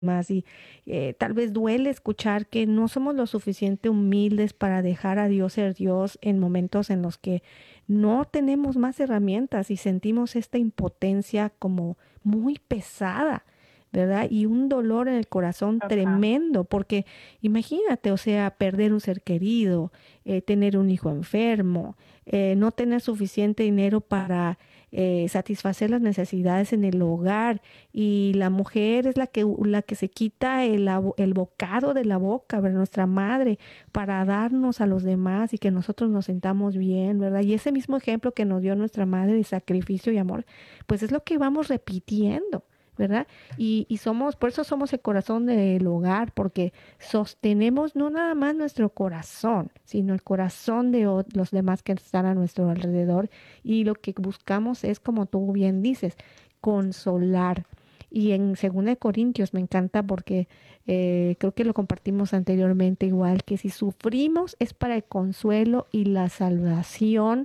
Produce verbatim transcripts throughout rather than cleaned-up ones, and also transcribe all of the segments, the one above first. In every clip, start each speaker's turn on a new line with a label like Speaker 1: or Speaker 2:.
Speaker 1: más y eh, tal vez duele escuchar que no somos lo suficiente humildes para dejar a Dios ser Dios en momentos en los que no tenemos más herramientas y sentimos esta impotencia como muy pesada, ¿verdad? Y un dolor en el corazón
Speaker 2: Total.
Speaker 1: tremendo, porque imagínate, o sea, perder un ser querido, eh, tener un hijo enfermo, eh, no tener suficiente dinero para eh, satisfacer las necesidades en el hogar, y la mujer es la que, la que se quita el, abo- el bocado de la boca, ¿verdad? Nuestra madre, para darnos a los demás y que nosotros nos sintamos bien, ¿verdad? Y ese mismo ejemplo que nos dio nuestra madre de sacrificio y amor, pues es lo que vamos repitiendo, ¿verdad? Y, y somos, por eso somos el corazón del hogar, porque sostenemos no nada más nuestro corazón, sino el corazón de o- los demás que están a nuestro alrededor. Y lo que buscamos es, como tú bien dices, consolar. Y en segunda de Corintios me encanta porque eh, creo que lo compartimos anteriormente igual, que si sufrimos es para el consuelo y la salvación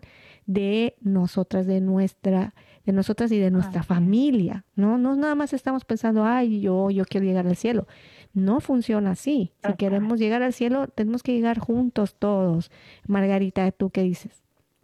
Speaker 1: de nosotras, de nuestra, de nosotras y de nuestra
Speaker 2: Así es.
Speaker 1: familia, ¿no? No nada más estamos pensando, ay, yo, yo quiero llegar al cielo. No funciona así. Si
Speaker 2: Total.
Speaker 1: queremos llegar al cielo, tenemos que llegar juntos todos. Margarita, ¿tú qué dices?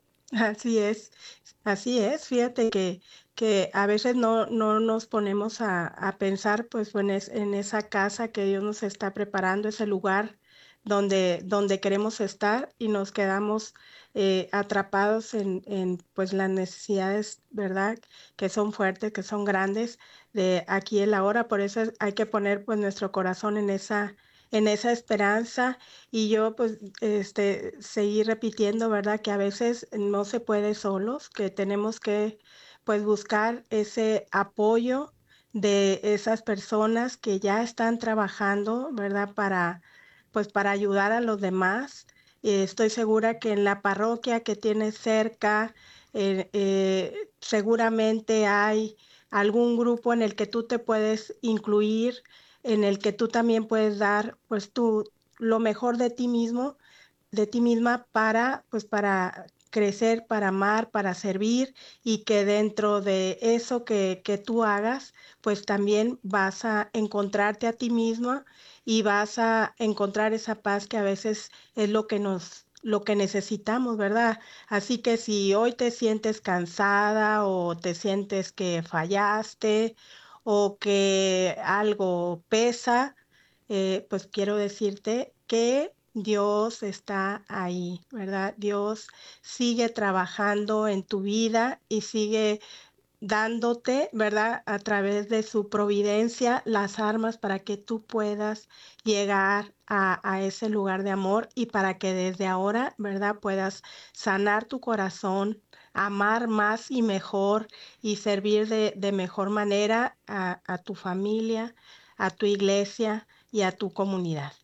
Speaker 3: Así es, así es. Fíjate que, que a veces no, no nos ponemos a, a pensar pues en, es- en esa casa que Dios nos está preparando, ese lugar donde, donde queremos estar y nos quedamos eh, atrapados en, en pues las necesidades, ¿verdad? Que son fuertes, que son grandes de aquí y el ahora. Por eso es- hay que poner pues nuestro corazón en esa, en esa esperanza y yo pues este seguir repitiendo, ¿verdad? Que a veces no se puede solos, que tenemos que pues buscar ese apoyo de esas personas que ya están trabajando, ¿verdad? Para pues para ayudar a los demás. Eh, estoy segura que en la parroquia que tienes cerca, eh, eh, seguramente hay algún grupo en el que tú te puedes incluir, en el que tú también puedes dar pues tu, lo mejor de ti mismo, de ti misma para, pues para crecer, para amar, para servir y que dentro de eso que, que tú hagas, pues también vas a encontrarte a ti misma y vas a encontrar esa paz que a veces es lo que nos lo que necesitamos, ¿verdad? Así que si hoy te sientes cansada o te sientes que fallaste o que algo pesa, eh, pues quiero decirte que Dios está ahí, ¿verdad? Dios sigue trabajando en tu vida y sigue dándote, ¿verdad? A través de su providencia, las armas para que tú puedas llegar a, a ese lugar de amor y para que desde ahora, ¿verdad? Puedas sanar tu corazón, amar más y mejor y servir de, de mejor manera a, a tu familia, a tu iglesia y a tu comunidad.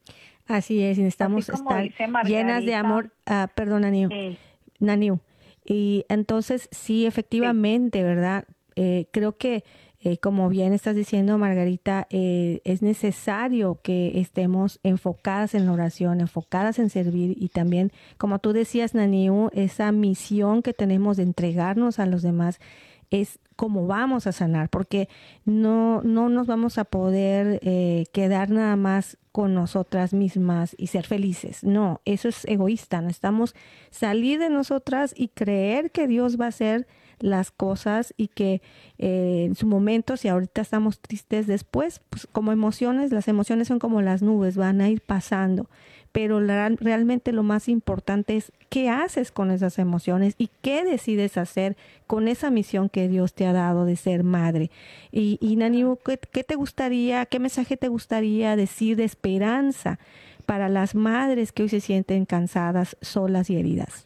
Speaker 1: Así es,
Speaker 2: Así
Speaker 1: necesitamos
Speaker 2: como
Speaker 1: estar
Speaker 2: dice
Speaker 1: llenas de
Speaker 2: Margarita,
Speaker 1: amor. Ah, perdón, Naniu.
Speaker 2: eh,
Speaker 1: Naniu. Y entonces, sí,
Speaker 2: sí,
Speaker 1: efectivamente, ¿verdad? Eh, creo que, eh, como bien estás diciendo, Margarita, eh, es necesario que estemos enfocadas en la oración, enfocadas en servir y también, como tú decías, Naniu, esa misión que tenemos de entregarnos a los demás es cómo vamos a sanar, porque no, no nos vamos a poder eh, quedar nada más con nosotras mismas y ser felices. No, eso es egoísta. Necesitamos salir de nosotras y creer que Dios va a hacer las cosas y que eh, en su momento, si ahorita estamos tristes después, pues como emociones, las emociones son como las nubes, van a ir pasando. Pero la, realmente lo más importante es qué haces con esas emociones y qué decides hacer con esa misión que Dios te ha dado de ser madre. Y, y Nani, ¿qué, ¿qué te gustaría, qué mensaje te gustaría decir de esperanza para las madres que hoy se sienten cansadas, solas y heridas?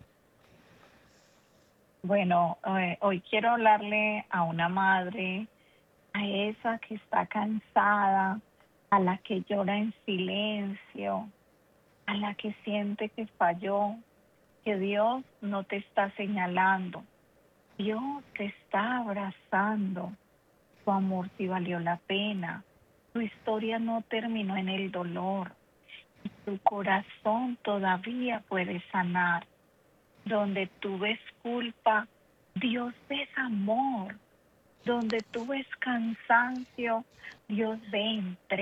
Speaker 2: bueno, eh, hoy quiero hablarle a una madre, a esa que está cansada, a la que llora en silencio, a la que siente que falló, que Dios no te está señalando, Dios te está abrazando, tu amor sí valió la pena, tu historia no terminó en el dolor, tu corazón todavía puede sanar. Donde tú ves culpa, Dios ves amor. Donde tú ves cansancio, Dios ve